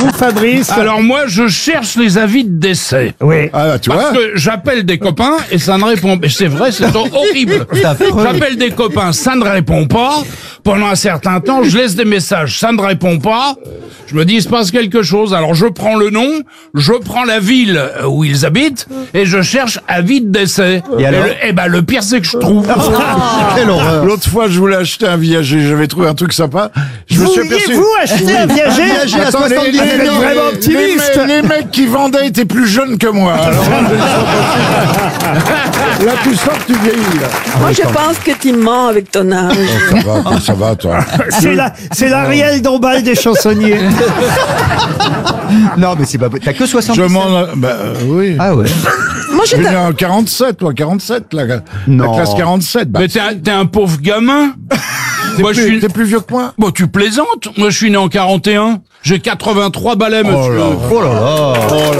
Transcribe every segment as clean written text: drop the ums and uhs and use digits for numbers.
Fabrice? Alors moi, je cherche les avis de décès. Oui. Ah, tu vois. Parce que j'appelle des copains et ça ne répond pas. C'est vrai, c'est horrible. J'appelle des copains, ça ne répond pas. Pendant un certain temps, je laisse des messages, ça ne répond pas. Je me dis, il se passe quelque chose. Alors je prends le nom, je prends la ville où ils habitent et je cherche avis de décès. Et alors le pire, c'est que je trouve. Quelle horreur. L'autre fois, je voulais acheter un viager. J'avais trouvé un truc sympa. Je me suis aperçu. Vouliez-vous acheter un viager? Viager à Attends, 70 Vous êtes vraiment optimiste. les mecs qui vendaient étaient plus jeunes que moi. Alors là, tu sens que tu vieillis. Là. Moi, je pense que tu mens avec ton âge. Ça va, toi. C'est l'Ariel Dombal des chansonniers. Non, mais c'est pas. T'as que 70. Je m'en. Oui. Ah ouais. Moi, Je suis né en 47, toi, 47, la Non. classe 47. Bah, Mais t'es un pauvre gamin. Moi, je suis... T'es plus vieux que moi. Bon, tu plaisantes. Moi, je suis né en 41. J'ai 83 balais, monsieur. Oh là là.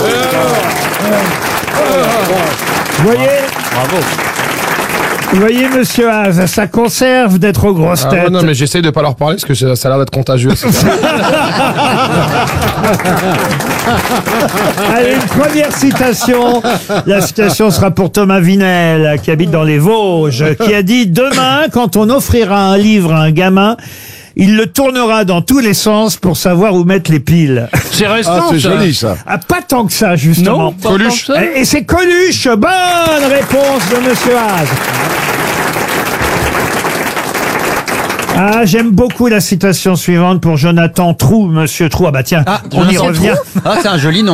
Vous voyez? Bravo. Vous voyez, monsieur Haas, ça conserve d'être aux grosses têtes. non, mais j'essaye de pas leur parler parce que ça a l'air d'être contagieux. Allez, une première citation. La citation sera pour Thomas Vinel, qui habite dans les Vosges, qui a dit « Demain, quand on offrira un livre à un gamin, il le tournera dans tous les sens pour savoir où mettre les piles. » C'est récent, C'est ça. joli, ça. Ah, pas tant que ça, justement. Non, pas Coluche. tant que ça. Et c'est Coluche. Bonne réponse de monsieur Haas. Ah, j'aime beaucoup la citation suivante pour Jonathan Trou, monsieur Trou. Ah bah tiens, on y revient. Ah, c'est un joli nom.